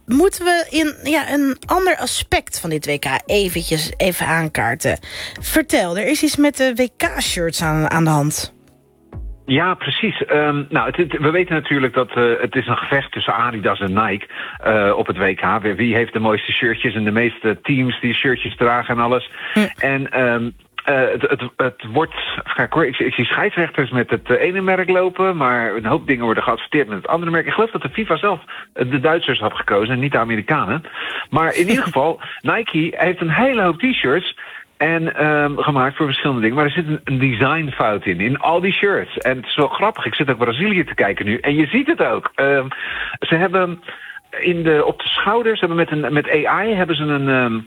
moeten we in een ander aspect van dit WK even aankaarten. Vertel, er is iets met de WK-shirts aan de hand. Ja, precies. We weten natuurlijk dat het is een gevecht tussen Adidas en Nike op het WK. Wie heeft de mooiste shirtjes en de meeste teams die shirtjes dragen en alles. En het wordt... Ik zie scheidsrechters met het ene merk lopen, maar een hoop dingen worden geadverteerd met het andere merk. Ik geloof dat de FIFA zelf de Duitsers had gekozen en niet de Amerikanen. Maar in ieder geval, Nike heeft een hele hoop t-shirts en gemaakt voor verschillende dingen. Maar er zit een designfout in al die shirts. En het is wel grappig, ik zit ook Brazilië te kijken nu. En je ziet het ook. Ze hebben op de schouders, met AI hebben ze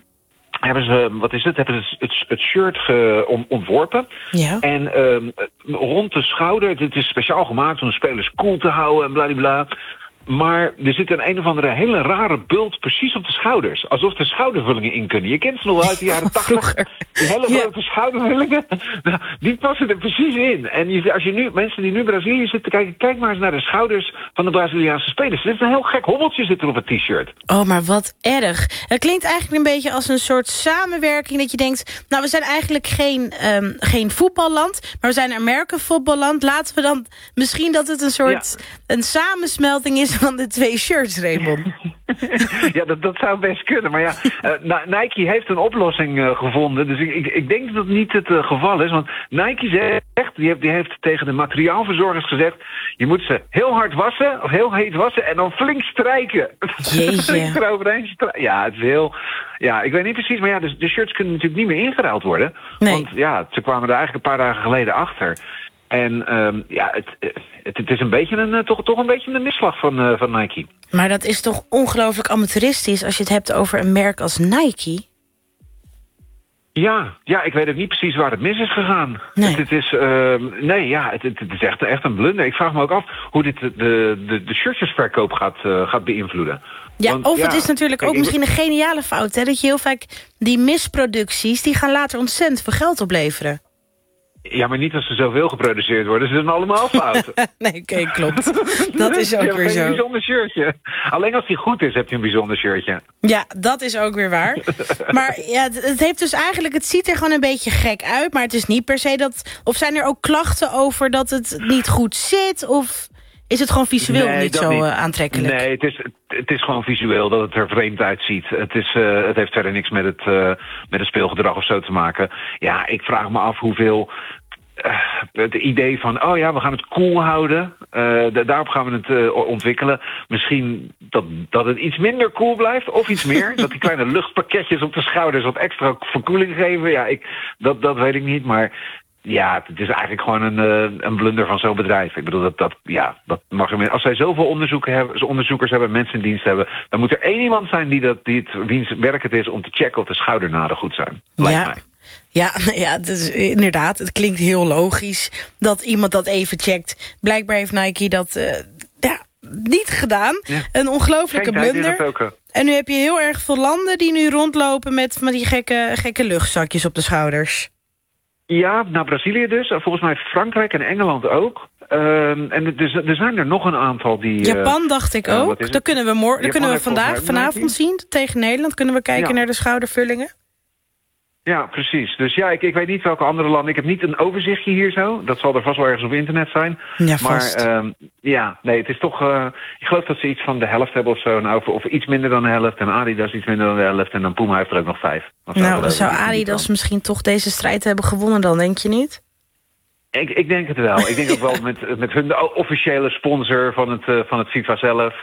het shirt ontworpen. Ja. En rond de schouder, het is speciaal gemaakt om de spelers koel te houden en bladibla. Maar er zit een of andere hele rare bult precies op de schouders. Alsof er schoudervullingen in kunnen. Je kent ze nog wel uit de jaren 80. Die hele grote schoudervullingen. Nou, die passen er precies in. En als je nu, mensen die nu Brazilië zitten kijken, kijk maar eens naar de schouders van de Braziliaanse spelers. Dit is een heel gek hobbeltje zit er op het t-shirt. Oh, maar wat erg. Het klinkt eigenlijk een beetje als een soort samenwerking dat je denkt, nou, we zijn eigenlijk geen voetballand, maar we zijn een Amerika-voetballand. Laten we dan misschien dat het een soort een samensmelting is van de twee shirts, Raymond. Ja, dat zou best kunnen. Maar ja, Nike heeft een oplossing gevonden. Dus ik denk dat het niet het geval is. Want Nike zegt, die heeft tegen de materiaalverzorgers gezegd, je moet ze heel hard wassen, of heel heet wassen, en dan flink strijken. Flink eroverheen strijken. Ja, het is heel... Ja, ik weet niet precies, maar ja, de shirts kunnen natuurlijk niet meer ingeruild worden. Nee. Want ja, ze kwamen er eigenlijk een paar dagen geleden achter. En het is een beetje toch een beetje een misslag van Nike. Maar dat is toch ongelooflijk amateuristisch als je het hebt over een merk als Nike? Ja, ik weet ook niet precies waar het mis is gegaan. Nee. Het is echt een blunder. Ik vraag me ook af hoe dit de shirtjesverkoop gaat beïnvloeden. Ja, want, het is natuurlijk ook misschien een geniale fout, hè? Dat je heel vaak die misproducties, die gaan later ontzettend veel geld opleveren. Ja, maar niet als er zoveel geproduceerd worden. Ze zijn allemaal fout. Nee, oké, klopt. Dat is ook weer zo. Een bijzonder shirtje. Alleen als die goed is, heb je een bijzonder shirtje. Ja, dat is ook weer waar. Maar ja, het heeft dus eigenlijk, het ziet er gewoon een beetje gek uit, maar het is niet per se dat... Of zijn er ook klachten over dat het niet goed zit? Of is het gewoon visueel niet zo aantrekkelijk? Nee, het is gewoon visueel dat het er vreemd uitziet. Het heeft verder niks met het speelgedrag of zo te maken. Ja, ik vraag me af hoeveel... het idee van, we gaan het cool houden. Daarop gaan we het ontwikkelen. Misschien dat het iets minder cool blijft, of iets meer. Dat die kleine luchtpakketjes op de schouders wat extra verkoeling geven. Ja, dat weet ik niet, maar... Ja, het is eigenlijk gewoon een blunder van zo'n bedrijf. Ik bedoel, dat mag er... Als zij zoveel onderzoekers hebben, mensen in dienst hebben, dan moet er één iemand zijn wiens werk het is om te checken of de schoudernaden goed zijn. Lijkt mij. Ja, dus inderdaad, het klinkt heel logisch dat iemand dat even checkt. Blijkbaar heeft Nike dat niet gedaan. Ja. Een ongelofelijke blunder. En nu heb je heel erg veel landen die nu rondlopen met die gekke luchtzakjes op de schouders. Ja, naar Brazilië dus. Volgens mij Frankrijk en Engeland ook. En er zijn er nog een aantal die... Japan dacht ik ook. Dat kunnen we vanavond zien tegen Nederland. Kunnen we kijken naar de schoudervullingen. Ja, precies. Dus ja, ik weet niet welke andere landen. Ik heb niet een overzichtje hier zo. Dat zal er vast wel ergens op internet zijn. Ja, vast. Maar het is toch... ik geloof dat ze iets van de helft hebben of zo. Of iets minder dan de helft. En Adidas iets minder dan de helft. En dan Puma heeft er ook nog 5. Dan zou Adidas misschien toch deze strijd hebben gewonnen dan, denk je niet? Ik denk het wel. Ik denk ook wel met hun de officiële sponsor van het FIFA zelf...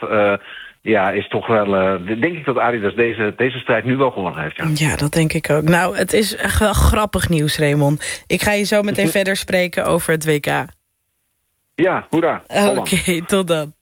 is toch wel... denk ik dat Adidas deze strijd nu wel gewonnen heeft. Ja, dat denk ik ook. Nou, het is echt wel grappig nieuws, Raymond. Ik ga je zo meteen verder spreken over het WK. Ja, hoera. Oké, tot dan.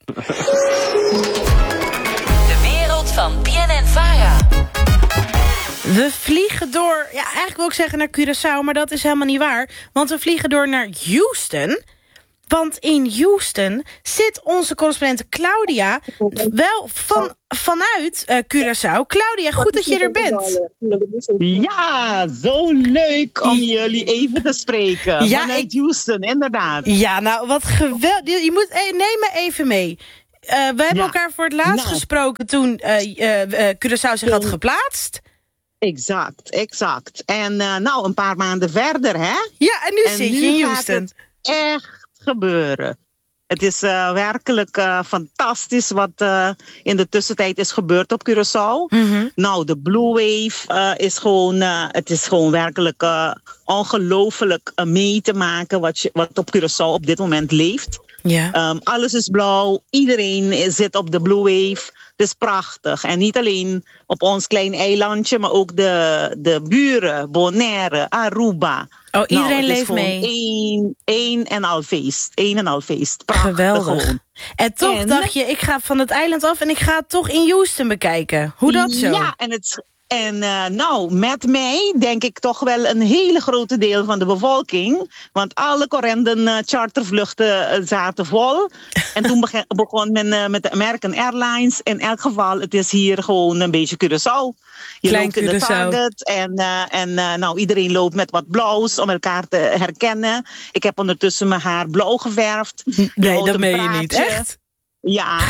De wereld van BNN-Vara. We vliegen door, eigenlijk wil ik zeggen naar Curaçao, maar dat is helemaal niet waar. Want we vliegen door naar Houston. Want in Houston zit onze correspondent Claudia wel vanuit Curaçao. Claudia, goed dat je er bent. Ja, zo leuk om jullie even te spreken. Ja, vanuit Houston, inderdaad. Ja, nou wat geweldig. Neem me even mee. we hebben elkaar voor het laatst gesproken toen Curaçao zich had geplaatst. Exact. En een paar maanden verder, hè? Ja, en nu zit je in Houston. Gaat het echt gebeuren. Het is werkelijk fantastisch wat in de tussentijd is gebeurd op Curaçao. Mm-hmm. Nou, de Blue Wave het is gewoon werkelijk ongelooflijk mee te maken wat op Curaçao op dit moment leeft. Ja. Alles is blauw, iedereen zit op de Blue Wave. Het is prachtig. En niet alleen op ons klein eilandje, maar ook de buren, Bonaire, Aruba. Oh, iedereen leeft mee. Een en al feest. Prachtig. Geweldig. Gewoon. En toch dacht je, ik ga van het eiland af en ik ga het toch in Houston bekijken. Hoe dat zo? Ja, met mij denk ik toch wel een hele grote deel van de bevolking. Want alle Corendon chartervluchten zaten vol. En toen begon men met de American Airlines. In elk geval, het is hier gewoon een beetje Curaçao. Je Klein loopt in de Curaçao. Target en iedereen loopt met wat blauws om elkaar te herkennen. Ik heb ondertussen mijn haar blauw geverfd. Nee, dat meen je niet. Echt? Ja.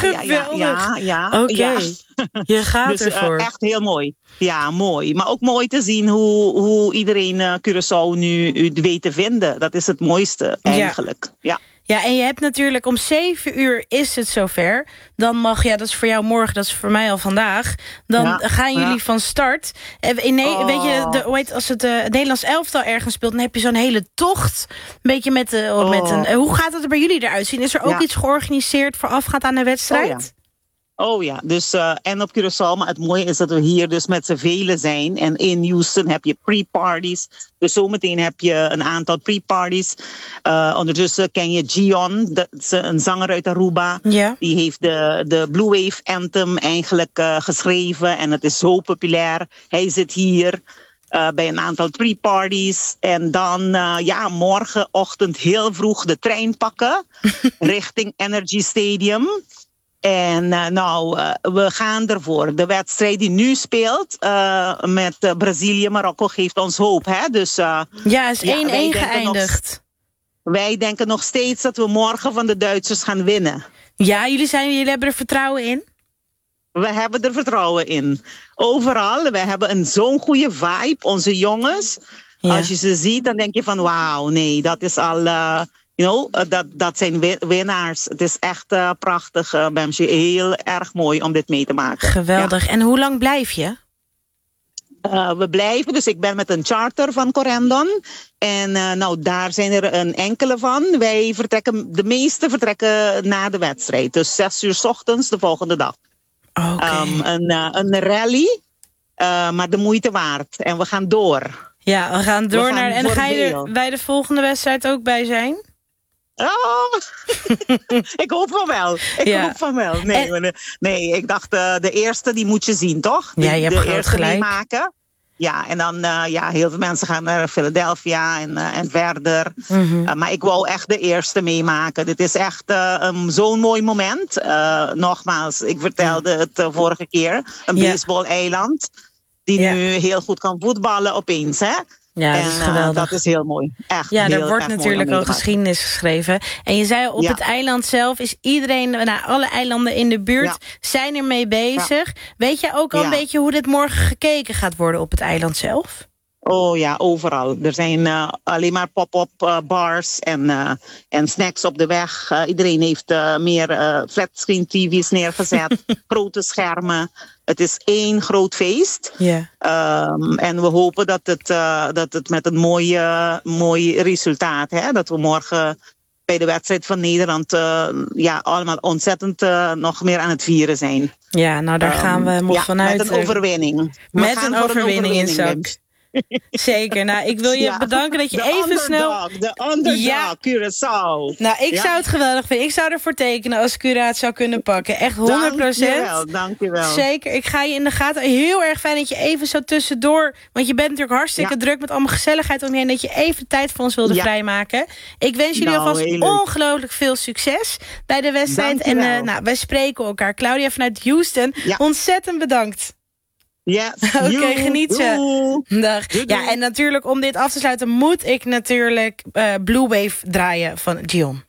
Oké. Je gaat dus, ervoor. Echt heel mooi. Ja, mooi. Maar ook mooi te zien hoe iedereen Curaçao nu weet te vinden. Dat is het mooiste eigenlijk. Ja, en je hebt natuurlijk om 7 uur is het zover. Dan mag, dat is voor jou morgen, dat is voor mij al vandaag. Dan gaan jullie van start. Weet je, als het Nederlands elftal ergens speelt, dan heb je zo'n hele tocht. Een beetje met een. Hoe gaat het er bij jullie eruit zien? Is er ook iets georganiseerd voorafgaand aan de wedstrijd? Oh ja, dus en op Curaçao, maar het mooie is dat we hier dus met z'n velen zijn. En in Houston heb je pre-parties. Dus zometeen heb je een aantal pre-parties. Ondertussen ken je Gion, een zanger uit Aruba. Ja. Die heeft de Blue Wave Anthem eigenlijk geschreven. En het is zo populair. Hij zit hier bij een aantal pre-parties. En dan morgenochtend heel vroeg de trein pakken. Richting Energy Stadium. En we gaan ervoor. De wedstrijd die nu speelt met Brazilië-Marokko geeft ons hoop. Hè? Dus, is 1-1 geëindigd. Wij denken nog steeds dat we morgen van de Duitsers gaan winnen. Ja, jullie hebben er vertrouwen in? We hebben er vertrouwen in. Overal. We hebben zo'n goede vibe. Onze jongens. Ja. Als je ze ziet, dan denk je van wauw, nee, dat is al... dat zijn winnaars. Het is echt prachtig, Bamsje. Heel erg mooi om dit mee te maken. Geweldig. Ja. En hoe lang blijf je? We blijven, dus ik ben met een charter van Corendon. En daar zijn er een enkele van. De meeste vertrekken na de wedstrijd. Dus 6 uur 's ochtends de volgende dag. Okay. Een rally, maar de moeite waard. En we gaan door. Ja, we gaan door naar... En ga je er bij de volgende wedstrijd ook bij zijn? Oh, ik hoop van wel. Hoop van wel. Nee, ik dacht de eerste die moet je zien, toch? Ja, je hebt de groot eerste gelijk. Meemaken. Ja, en dan heel veel mensen gaan naar Philadelphia en verder. Mm-hmm. Maar ik wou echt de eerste meemaken. Dit is echt zo'n mooi moment. Nogmaals, ik vertelde het vorige keer. Een baseball-eiland die nu heel goed kan voetballen opeens, hè? Ja, dat is geweldig. Dat is heel mooi. Echt ja, heel er wordt natuurlijk al geschiedenis geschreven. En je zei op het eiland zelf is iedereen, alle eilanden in de buurt zijn ermee bezig. Ja. Weet je ook al een beetje hoe dit morgen gekeken gaat worden op het eiland zelf? Oh ja, overal. Er zijn alleen maar pop-up bars en snacks op de weg. Iedereen heeft meer flatscreen tv's neergezet. Grote schermen. Het is 1 groot feest. Yeah. En we hopen dat het met een mooi resultaat... Hè, dat we morgen bij de wedstrijd van Nederland... allemaal ontzettend nog meer aan het vieren zijn. Ja, nou daar gaan we vanuit. Met een overwinning. Met een overwinning in zak. Zeker. Nou, ik wil je bedanken dat je even snel... De underdog, Curaçao. Nou, ik zou het geweldig vinden. Ik zou ervoor tekenen als Cura het zou kunnen pakken. Echt 100%. Dankjewel. Zeker. Ik ga je in de gaten. Heel erg fijn dat je even zo tussendoor... Want je bent natuurlijk hartstikke druk met allemaal gezelligheid om je heen. Dat je even tijd voor ons wilde vrijmaken. Ik wens jullie alvast ongelooflijk veel succes bij de wedstrijd. Dankjewel. En wij spreken elkaar. Claudia vanuit Houston. Ja. Ontzettend bedankt. Yes, Oké, geniet ze. Dag. Ja, en natuurlijk om dit af te sluiten moet ik natuurlijk Blue Wave draaien van Gion.